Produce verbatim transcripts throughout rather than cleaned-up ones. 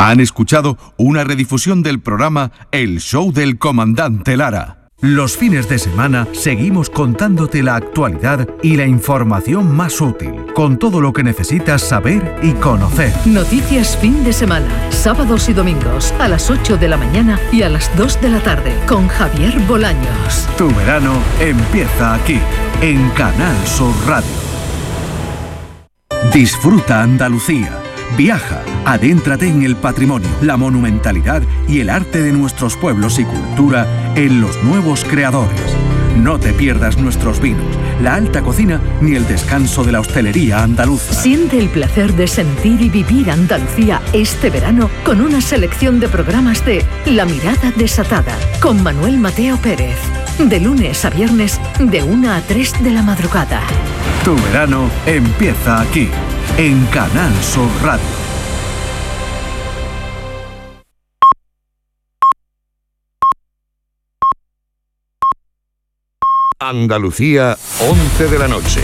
Han escuchado una redifusión del programa El Show del Comandante Lara. Los fines de semana seguimos contándote la actualidad y la información más útil, con todo lo que necesitas saber y conocer. Noticias fin de semana, sábados y domingos, a las ocho de la mañana y a las dos de la tarde, con Javier Bolaños. Tu verano empieza aquí, en Canal Sur Radio. Disfruta Andalucía. Viaja, adéntrate en el patrimonio, la monumentalidad y el arte de nuestros pueblos y cultura en Los Nuevos Creadores. No te pierdas nuestros vinos, la alta cocina ni el descanso de la hostelería andaluza. Siente el placer de sentir y vivir Andalucía este verano con una selección de programas de La Mirada Desatada con Manuel Mateo Pérez. De lunes a viernes, de una a tres de la madrugada. Tu verano empieza aquí, en Canal Sur Radio. Andalucía, once de la noche.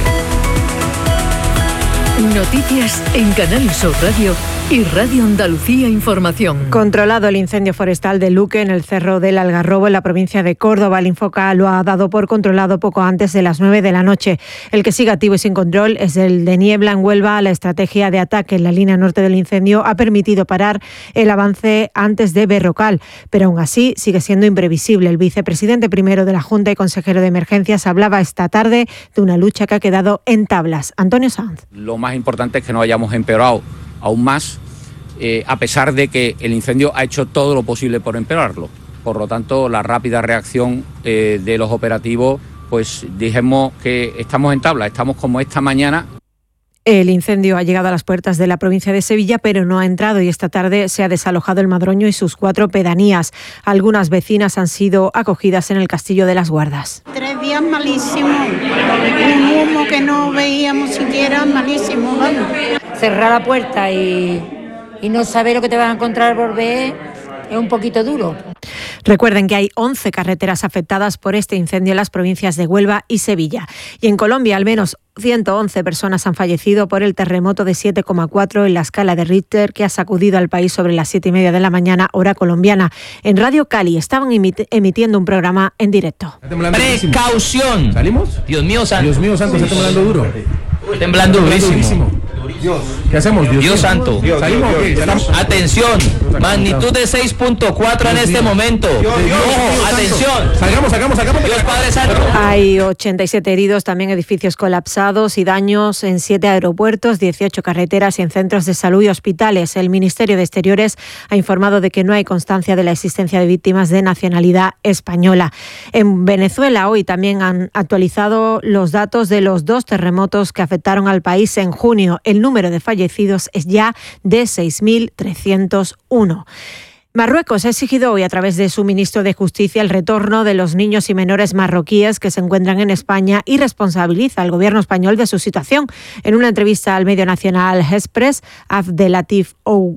Noticias en Canal Sur Radio y Radio Andalucía Información. Controlado el incendio forestal de Luque en el Cerro del Algarrobo, en la provincia de Córdoba. El Infoca lo ha dado por controlado poco antes de las nueve de la noche. El que sigue activo y sin control es el de Niebla en Huelva. La estrategia de ataque en la línea norte del incendio ha permitido parar el avance antes de Berrocal, pero aún así sigue siendo imprevisible. El vicepresidente primero de la Junta y consejero de Emergencias hablaba esta tarde de una lucha que ha quedado en tablas. Antonio Sanz. Lo más importante es que no hayamos empeorado aún más, eh, a pesar de que el incendio ha hecho todo lo posible por empeorarlo. Por lo tanto, la rápida reacción eh, de los operativos, pues dijimos que estamos en tabla, estamos como esta mañana. El incendio ha llegado a las puertas de la provincia de Sevilla, pero no ha entrado y esta tarde se ha desalojado el Madroño y sus cuatro pedanías. Algunas vecinas han sido acogidas en el Castillo de las Guardas. Tres días malísimos, un humo que no veíamos siquiera, malísimo, vamos. Cerrar la puerta y, y no saber lo que te vas a encontrar por ver es un poquito duro. Recuerden que hay once carreteras afectadas por este incendio en las provincias de Huelva y Sevilla. Y en Colombia, al menos ciento once personas han fallecido por el terremoto de siete coma cuatro en la escala de Richter que ha sacudido al país sobre las siete y media de la mañana, hora colombiana. En Radio Cali estaban emit- emitiendo un programa en directo. ¡Precaución! ¿Salimos? Dios mío santo. Dios mío santo, está temblando duro. Está temblando durísimo. Dios. ¿Qué hacemos? Dios, Dios santo. Dios, ¿salimos o qué? ¿Salimos? Atención, magnitud de seis punto cuatro en este momento. Dios, Dios, Ojo, Dios, atención. Salgamos, salgamos, salgamos. Dios Padre Santo. Hay ochenta y siete heridos, también edificios colapsados y daños en siete aeropuertos, dieciocho carreteras y en centros de salud y hospitales. El Ministerio de Exteriores ha informado de que no hay constancia de la existencia de víctimas de nacionalidad española. En Venezuela hoy también han actualizado los datos de los dos terremotos que afectaron al país en junio. El número de fallecidos es ya de seis mil trescientos uno. Marruecos ha exigido hoy a través de su ministro de Justicia el retorno de los niños y menores marroquíes que se encuentran en España y responsabiliza al gobierno español de su situación. En una entrevista al medio nacional Express, Abdelatif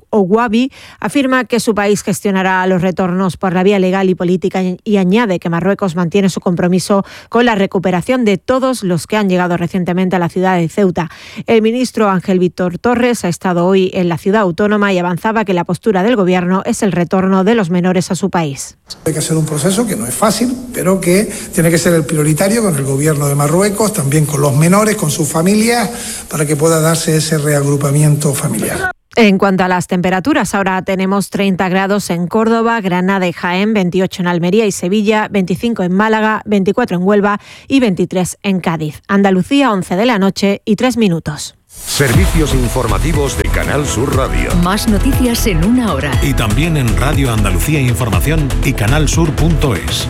Ouabi afirma que su país gestionará los retornos por la vía legal y política y añade que Marruecos mantiene su compromiso con la recuperación de todos los que han llegado recientemente a la ciudad de Ceuta. El ministro Ángel Víctor Torres ha estado hoy en la ciudad autónoma y avanzaba que la postura del gobierno es el retorno de los menores a su país. Hay que hacer un proceso que no es fácil, pero que tiene que ser el prioritario con el gobierno de Marruecos, también con los menores, con sus familias, para que pueda darse ese reagrupamiento familiar. En cuanto a las temperaturas, ahora tenemos treinta grados en Córdoba, Granada y Jaén, veintiocho en Almería y Sevilla, veinticinco en Málaga, veinticuatro en Huelva y veintitrés en Cádiz. Andalucía, once de la noche y tres minutos. Servicios informativos de Canal Sur Radio. Más noticias en una hora. Y también en Radio Andalucía Información y canalsur punto es.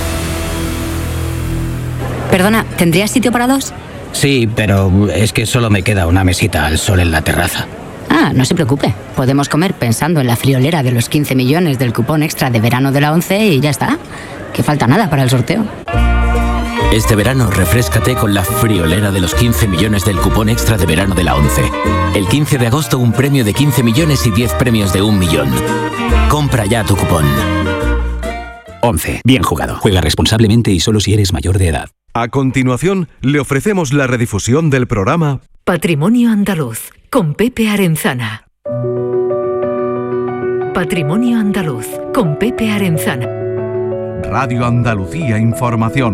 Perdona, ¿tendrías sitio para dos? Sí, pero es que solo me queda una mesita al sol en la terraza. Ah, no se preocupe. Podemos comer pensando en la friolera de los quince millones del cupón extra de verano de la ONCE y ya está. Que falta nada para el sorteo. Este verano refréscate con la friolera de los quince millones del cupón extra de verano de la ONCE. El quince de agosto un premio de quince millones y diez premios de un millón. Compra ya tu cupón. ONCE. Bien jugado. Juega responsablemente y solo si eres mayor de edad. A continuación, le ofrecemos la redifusión del programa Patrimonio Andaluz, con Pepe Arenzana. Patrimonio Andaluz, con Pepe Arenzana. Radio Andalucía Información.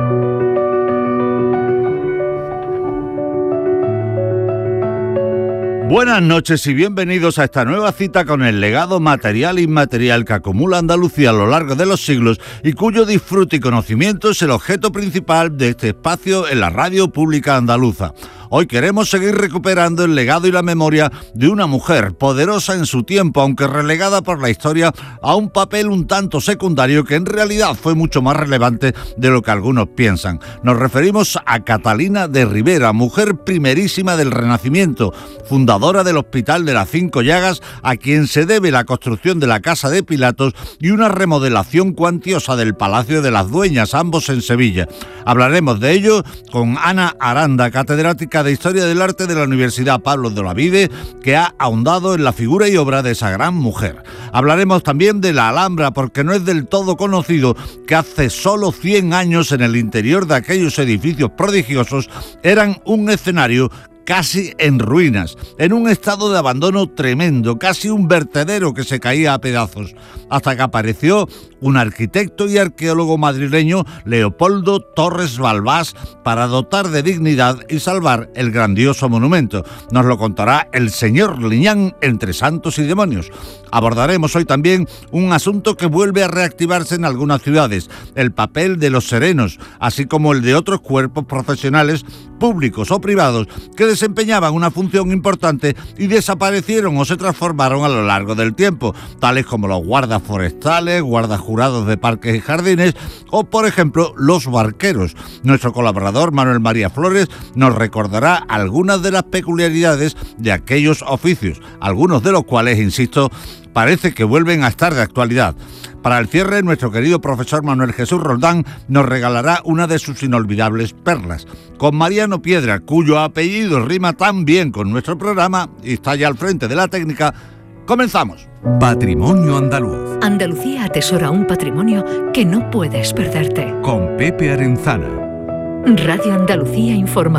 Buenas noches y bienvenidos a esta nueva cita con el legado material e inmaterial que acumula Andalucía a lo largo de los siglos y cuyo disfrute y conocimiento es el objeto principal de este espacio en la radio pública andaluza. Hoy queremos seguir recuperando el legado y la memoria de una mujer poderosa en su tiempo, aunque relegada por la historia a un papel un tanto secundario que en realidad fue mucho más relevante de lo que algunos piensan. Nos referimos a Catalina de Ribera, mujer primerísima del Renacimiento, fundadora del Hospital de las Cinco Llagas, a quien se debe la construcción de la Casa de Pilatos y una remodelación cuantiosa del Palacio de las Dueñas, ambos en Sevilla. Hablaremos de ello con Ana Aranda, catedrática de Historia del Arte de la Universidad Pablo de Olavide, que ha ahondado en la figura y obra de esa gran mujer. Hablaremos también de la Alhambra, porque no es del todo conocido que hace solo cien años en el interior de aquellos edificios prodigiosos eran un escenario casi en ruinas, en un estado de abandono tremendo, casi un vertedero que se caía a pedazos, hasta que apareció un arquitecto y arqueólogo madrileño, Leopoldo Torres Balbás, para dotar de dignidad y salvar el grandioso monumento. Nos lo contará el señor Liñán entre santos y demonios. Abordaremos hoy también un asunto que vuelve a reactivarse en algunas ciudades, el papel de los serenos, así como el de otros cuerpos profesionales, públicos o privados, que desempeñaban una función importante y desaparecieron o se transformaron a lo largo del tiempo, tales como los guardas forestales, guardas jurados de parques y jardines o, por ejemplo, los barqueros. Nuestro colaborador Manuel María Flores nos recordará algunas de las peculiaridades de aquellos oficios, algunos de los cuales, insisto, parece que vuelven a estar de actualidad. Para el cierre, nuestro querido profesor Manuel Jesús Roldán nos regalará una de sus inolvidables perlas. Con Mariano Piedra, cuyo apellido rima tan bien con nuestro programa y está ya al frente de la técnica, comenzamos. Patrimonio Andaluz. Andalucía atesora un patrimonio que no puedes perderte. Con Pepe Arenzana. Radio Andalucía Información.